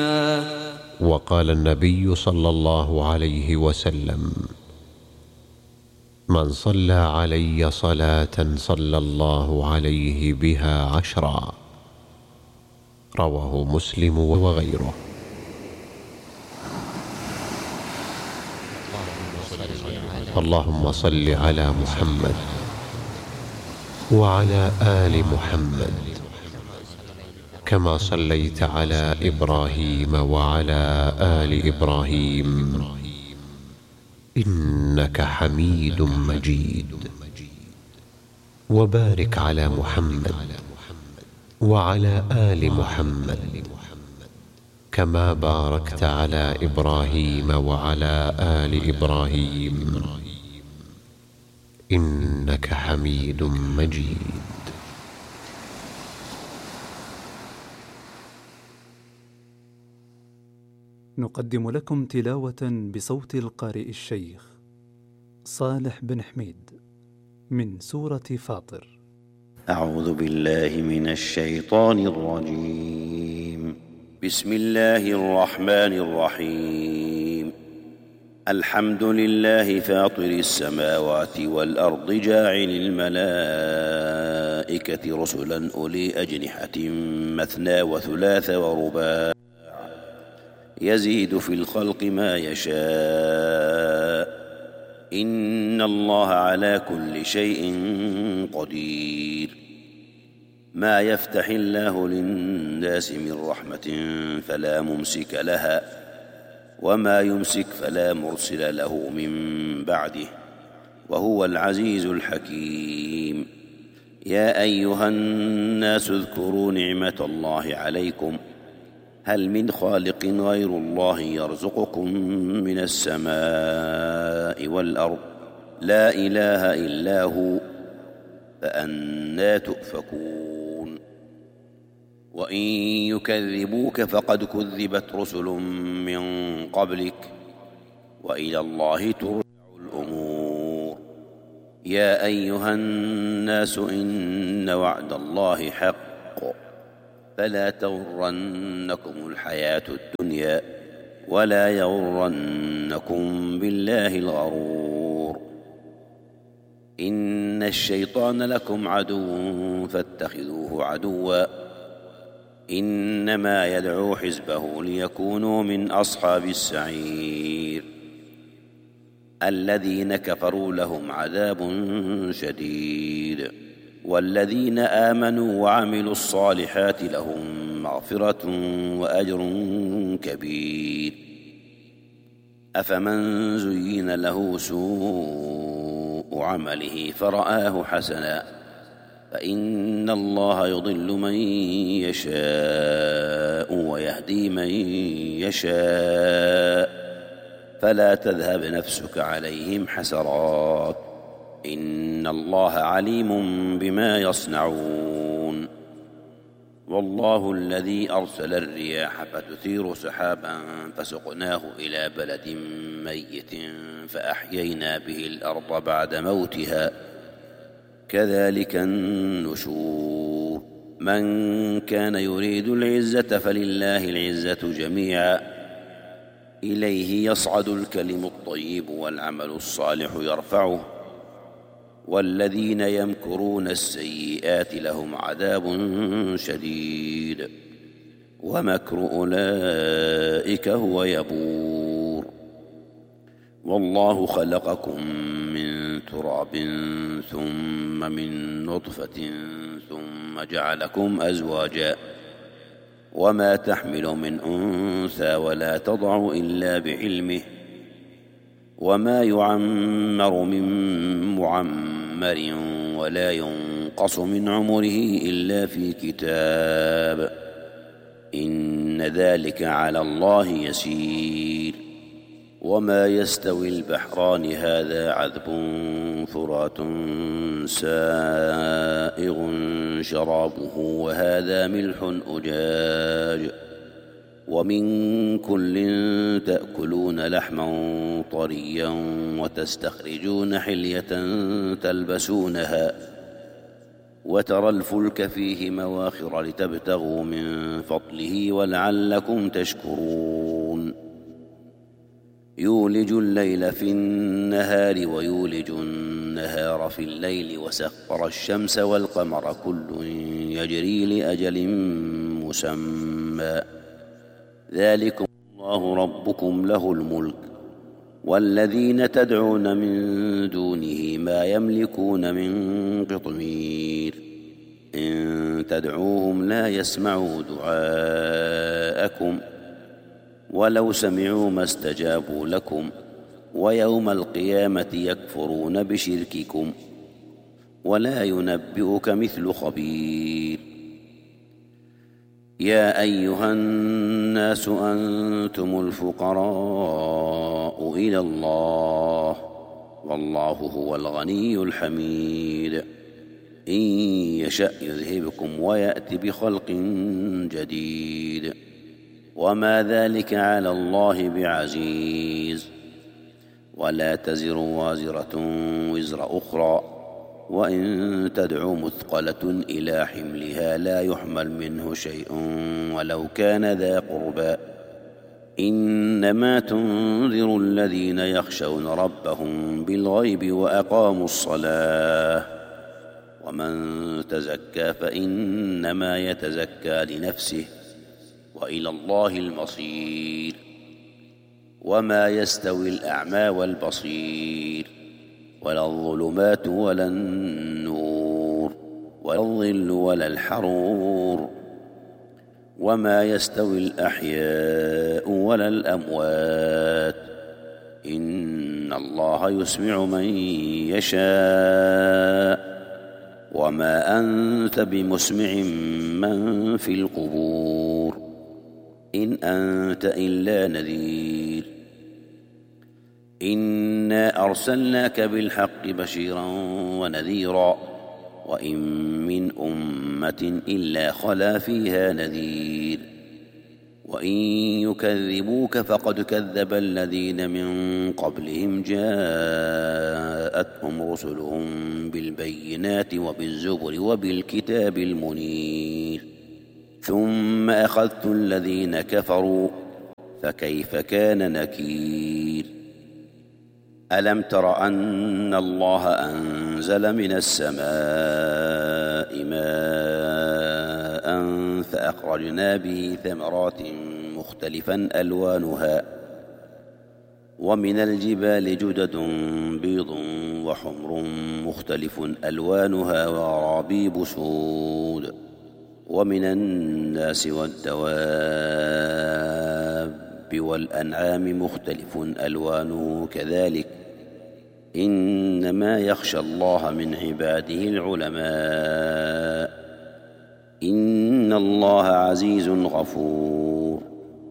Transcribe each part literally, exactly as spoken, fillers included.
وقال النبي صلى الله عليه وسلم: من صلى علي صلاة صلى الله عليه بها عشرا. رواه مسلم وغيره. اللهم صل على محمد وعلى آل محمد كما صليت على إبراهيم وعلى آل إبراهيم إنك حميد مجيد. وبارك على محمد وعلى آل محمد كما باركت على إبراهيم وعلى آل إبراهيم إنك حميد مجيد. نقدم لكم تلاوة بصوت القارئ الشيخ صالح بن حميد من سورة فاطر. أعوذ بالله من الشيطان الرجيم. بسم الله الرحمن الرحيم. الحمد لله فاطر السماوات والأرض جاعل الملائكة رسلا أولي أجنحة مثنى وثلاث ورباع يزيد في الخلق ما يشاء إن الله على كل شيء قدير. ما يفتح الله للناس من رحمة فلا ممسك لها وما يمسك فلا مرسل له من بعده وهو العزيز الحكيم. يا أيها الناس اذكروا نعمة الله عليكم هل من خالق غير الله يرزقكم من السماء والأرض لا إله إلا هو فأنى تؤفكون. وإن يكذبوك فقد كذبت رسل من قبلك وإلى الله ترجع الأمور. يا أيها الناس إن وعد الله حق فلا تغرنكم الحياة الدنيا ولا يغرنكم بالله الغرور. إن الشيطان لكم عدو فاتخذوه عدوا إنما يدعو حزبه ليكونوا من أصحاب السعير. الذين كفروا لهم عذاب شديد والذين آمنوا وعملوا الصالحات لهم مغفرة وأجر كبير. أفمن زين له سوء عمله فرآه حسنا فإن الله يضل من يشاء ويهدي من يشاء فلا تذهب نفسك عليهم حسرات إن الله عليم بما يصنعون. والله الذي أرسل الرياح فتثير سحابا فسقناه إلى بلد ميت فأحيينا به الأرض بعد موتها كذلك النشور. من كان يريد العزة فلله العزة جميعا إليه يصعد الكلم الطيب والعمل الصالح يرفعه والذين يمكرون السيئات لهم عذاب شديد ومكر أولئك هو يبور. والله خلقكم من تراب ثم من نطفة ثم جعلكم أزواجا وما تحمل من أنثى ولا تضع إلا بعلمه وما يعمر من معمر ولا ينقص من عمره إلا في كتاب إن ذلك على الله يسير. وما يستوي البحران هذا عذب فرات سائغ شرابه وهذا ملح أجاج ومن كل تأكلون لحما طريا وتستخرجون حلية تلبسونها وترى الفلك فيه مواخر لتبتغوا من فضله ولعلكم تشكرون يولج الليل في النهار ويولج النهار في الليل وسخر الشمس والقمر كل يجري لأجل مسمى ذلكم الله ربكم له الملك والذين تدعون من دونه ما يملكون من قطمير إن تدعوهم لا يسمعوا دعاءكم ولو سمعوا ما استجابوا لكم ويوم القيامة يكفرون بشرككم ولا ينبئك مثل خبير يا أيها الناس أنتم الفقراء إلى الله والله هو الغني الحميد إن يشأ يذهبكم ويأت بخلق جديد وما ذلك على الله بعزيز ولا تزر وازرة وزر أخرى وإن تدع مثقلة إلى حملها لا يحمل منه شيء ولو كان ذا قربى إنما تنذر الذين يخشون ربهم بالغيب وأقاموا الصلاة ومن تزكى فإنما يتزكى لنفسه وإلى الله المصير وما يستوي الأعمى والبصير ولا الظلمات ولا النور ولا الظل ولا الحرور وما يستوي الأحياء ولا الأموات إن الله يسمع من يشاء وما أنت بمسمع من في القبور إن أنت إلا نذير إنا أرسلناك بالحق بشيرا ونذيرا وإن من أمة إلا خلا فيها نذير وإن يكذبوك فقد كذب الذين من قبلهم جاءتهم رسلهم بالبينات وبالزبر وبالكتاب المنير ثم أخذت الذين كفروا فكيف كان نكير ألم تر أن الله أنزل من السماء ماء فأخرجنا به ثمرات مختلفا ألوانها ومن الجبال جدد بيض وحمر مختلف ألوانها وغرابيب سود ومن الناس والدواب والأنعام مختلف ألوانه كذلك إنما يخشى الله من عباده العلماء إن الله عزيز غفور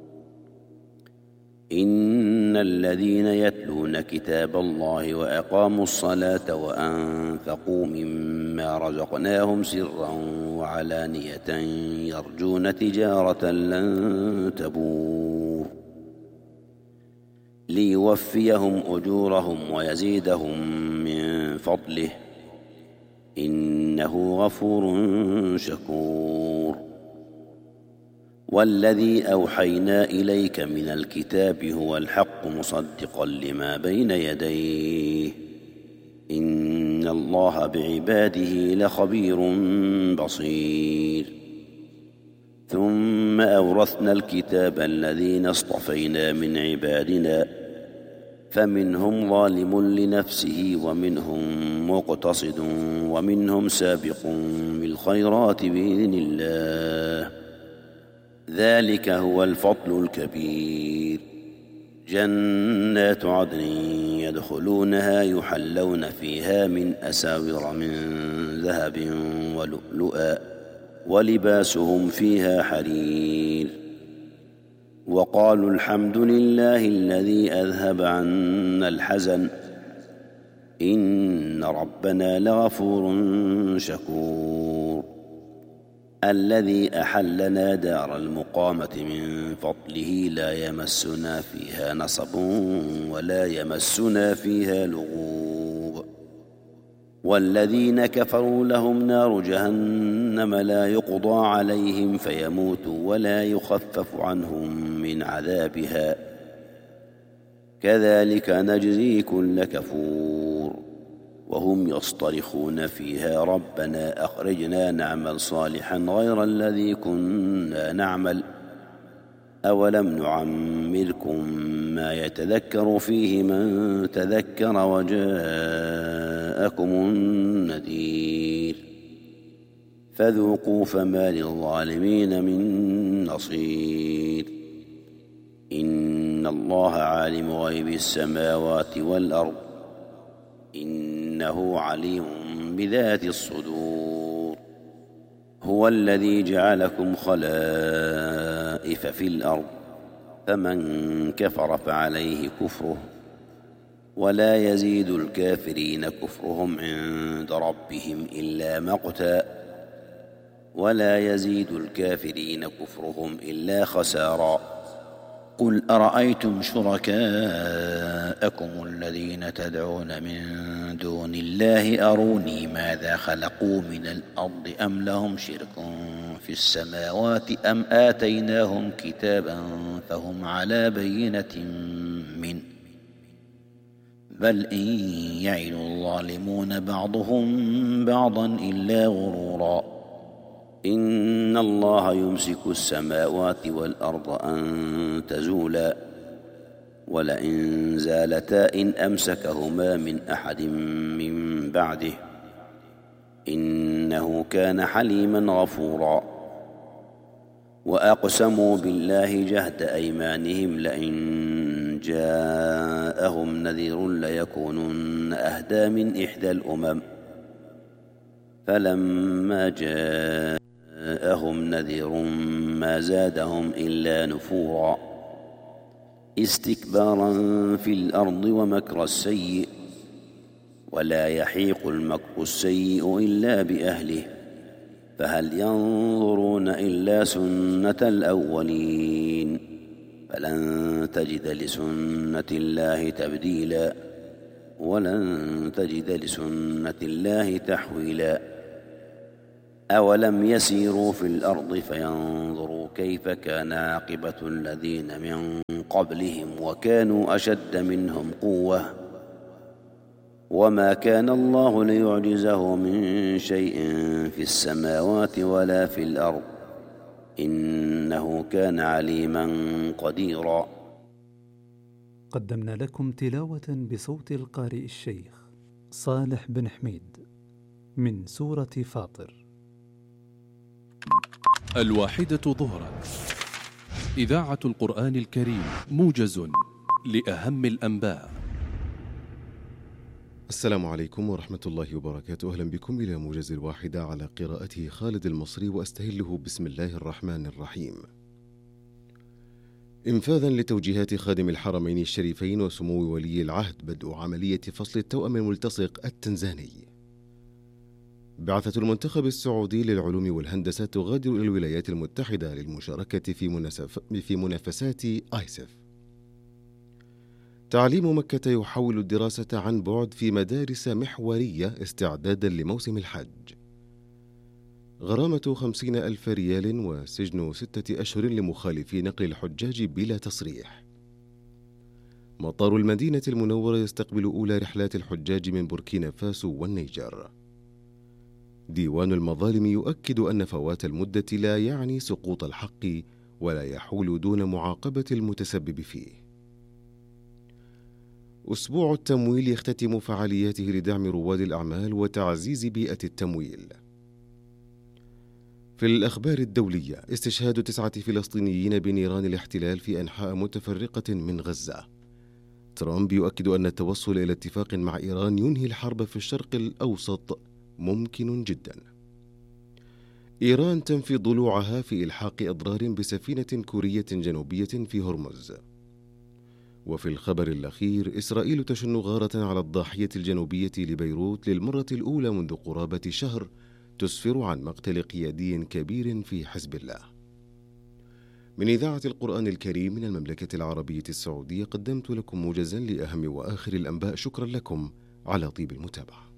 إن الذين يتلون كتاب الله وأقاموا الصلاة وأنفقوا مما رزقناهم سرا وعلانية يرجون تجارة لن تبور ليوفيهم أجورهم ويزيدهم من فضله إنه غفور شكور والذي أوحينا إليك من الكتاب هو الحق مصدقا لما بين يديه إن الله بعباده لخبير بصير ثم أورثنا الكتاب الذين اصطفينا من عبادنا فمنهم ظالم لنفسه ومنهم مقتصد ومنهم سابق بالخيرات بإذن الله ذلك هو الفضل الكبير جنات عدن يدخلونها يحلون فيها من أساور من ذهب ولؤلؤا ولباسهم فيها حرير وقالوا الحمد لله الذي أذهب عنا الحزن إن ربنا لغفور شكور الذي أحلنا دار المقامة من فضله لا يمسنا فيها نصب ولا يمسنا فيها لغوب والذين كفروا لهم نار جهنم لا يقضى عليهم فيموتوا ولا يخفف عنهم من عذابها كذلك نجزي كل كفور وهم يصطرخون فيها ربنا أخرجنا نعمل صالحا غير الذي كنا نعمل أولم نعمركم ما يتذكر فيه من تذكر وجاءكم النذير فذوقوا فما للظالمين من نصير إن الله عالم غيب السماوات والأرض إنه عليم بذات الصدور هو الذي جعلكم خلائف في الأرض فمن كفر فعليه كفره ولا يزيد الكافرين كفرهم عند ربهم إلا مقتا ولا يزيد الكافرين كفرهم إلا خسارا قل أرأيتم شركاءكم الذين تدعون من دون الله أروني ماذا خلقوا من الأرض أم لهم شرك في السماوات أم آتيناهم كتابا فهم على بينة منه بل إن يعد الظالمون بعضهم بعضا إلا غرورا إن الله يمسك السماوات والأرض أن تزولا ولئن زالتا إن أمسكهما من أحد من بعده إنه كان حليما غفورا وأقسموا بالله جهد أيمانهم لئن جاءهم نذير ليكونن أهدى من إحدى الأمم فلما جاء جاءهم نذير ما زادهم إلا نفورا استكبارا في الأرض ومكر السيء ولا يحيق المكر السيء إلا بأهله فهل ينظرون إلا سنة الأولين فلن تجد لسنة الله تبديلا ولن تجد لسنة الله تحويلا أولم يسيروا في الأرض فينظروا كيف كان عاقبة الذين من قبلهم وكانوا أشد منهم قوة وما كان الله ليعجزه من شيء في السماوات ولا في الأرض إنه كان عليما قديرا. قدمنا لكم تلاوة بصوت القارئ الشيخ صالح بن حميد من سورة فاطر. الواحدة ظهرا إذاعة القرآن الكريم موجز لأهم الأنباء. السلام عليكم ورحمة الله وبركاته. أهلا بكم إلى موجز الواحدة على قراءته خالد المصري، وأستهله بسم الله الرحمن الرحيم. إنفاذا لتوجيهات خادم الحرمين الشريفين وسمو ولي العهد، بدء عملية فصل التوأم الملتصق التنزاني. بعثة المنتخب السعودي للعلوم والهندسة تغادر إلى الولايات المتحدة للمشاركة في, مناسف في منافسات آيسف. تعليم مكة يحول الدراسة عن بعد في مدارس محورية استعدادا لموسم الحج. غرامة خمسين ألف ريال وسجن ستة أشهر لمخالفي نقل الحجاج بلا تصريح. مطار المدينة المنورة يستقبل أولى رحلات الحجاج من بوركينا فاسو والنيجر. ديوان المظالم يؤكد أن فوات المدة لا يعني سقوط الحق ولا يحول دون معاقبة المتسبب فيه. أسبوع التمويل يختتم فعالياته لدعم رواد الأعمال وتعزيز بيئة التمويل. في الأخبار الدولية، استشهاد تسعة فلسطينيين بنيران الاحتلال في أنحاء متفرقة من غزة. ترامب يؤكد أن التوصل إلى اتفاق مع إيران ينهي الحرب في الشرق الأوسط ممكن جدا. إيران تنفي ضلوعها في إلحاق أضرار بسفينة كورية جنوبية في هرمز. وفي الخبر الأخير، إسرائيل تشن غارة على الضاحية الجنوبية لبيروت للمرة الأولى منذ قرابة شهر، تسفر عن مقتل قيادي كبير في حزب الله. من إذاعة القرآن الكريم من المملكة العربية السعودية، قدمت لكم موجزا لأهم وآخر الأنباء. شكرا لكم على طيب المتابعة.